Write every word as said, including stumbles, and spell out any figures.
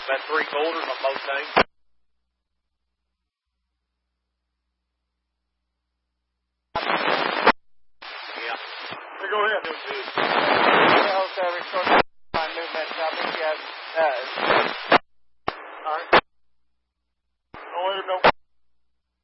About three quarters on both things. Yeah. So go ahead. The host every short time movement. I think he has. Uh,